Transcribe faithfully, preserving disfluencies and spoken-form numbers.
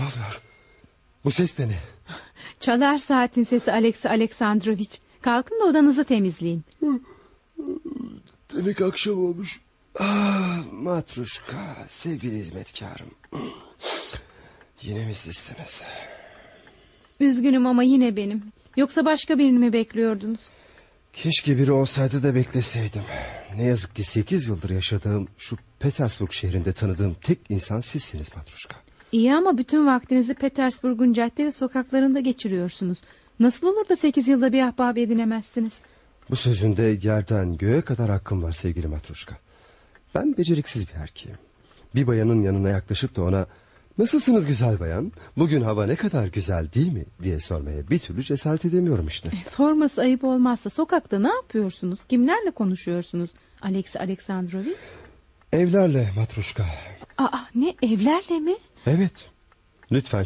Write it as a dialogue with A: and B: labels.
A: Ne oluyor? Bu ses de ne?
B: Çalar saatin sesi Alexey Aleksandrovich. Kalkın da odanızı temizleyin.
A: Demek akşam olmuş. Ah, Matruşka, sevgili hizmetkarım. Yine mi sizsiniz?
B: Üzgünüm ama yine benim. Yoksa başka birini mi bekliyordunuz?
A: Keşke biri olsaydı da bekleseydim. Ne yazık ki sekiz yıldır yaşadığım şu Petersburg şehrinde tanıdığım tek insan sizsiniz Matruşka.
B: İyi ama bütün vaktinizi Petersburg'un cadde ve sokaklarında geçiriyorsunuz. Nasıl olur da sekiz yılda bir ahbap edinemezsiniz?
A: Bu sözünde yerden göğe kadar hakkım var sevgili Matruşka. Ben beceriksiz bir erkeğim. Bir bayanın yanına yaklaşıp da ona "Nasılsınız güzel bayan? Bugün hava ne kadar güzel değil mi?" diye sormaya bir türlü cesaret edemiyorum işte.
B: E, sorması ayıp olmazsa sokakta ne yapıyorsunuz? Kimlerle konuşuyorsunuz Alexey Aleksandrovich?
A: Evlerle Matruşka.
B: Aa, ne, evlerle mi?
A: Evet. Lütfen